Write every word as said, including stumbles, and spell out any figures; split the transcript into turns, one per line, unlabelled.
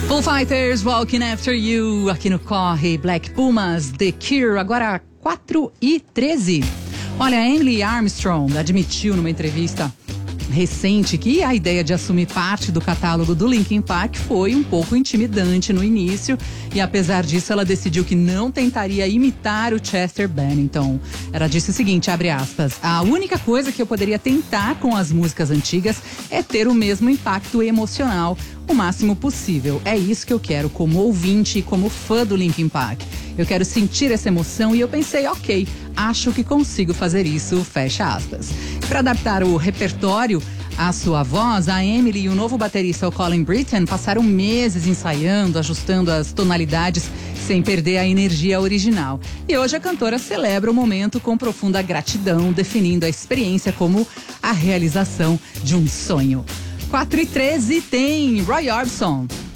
Foo Fighters, Walking After You, aqui no Corre, Black Pumas, The Cure, agora quatro e treze. Olha, a Emily Armstrong admitiu numa entrevista recente que a ideia de assumir parte do catálogo do Linkin Park foi um pouco intimidante no início e apesar disso ela decidiu que não tentaria imitar o Chester Bennington. Ela disse o seguinte, abre aspas, a única coisa que eu poderia tentar com as músicas antigas é ter o mesmo impacto emocional o máximo possível. É isso que eu quero como ouvinte e como fã do Linkin Park. Eu quero sentir essa emoção e eu pensei, ok, acho que consigo fazer isso, fecha aspas. Para adaptar o repertório à sua voz, a Emily e o novo baterista, o Colin Britton, passaram meses ensaiando, ajustando as tonalidades sem perder a energia original. E hoje a cantora celebra o momento com profunda gratidão, definindo a experiência como a realização de um sonho. quatro e treze tem Roy Orbison.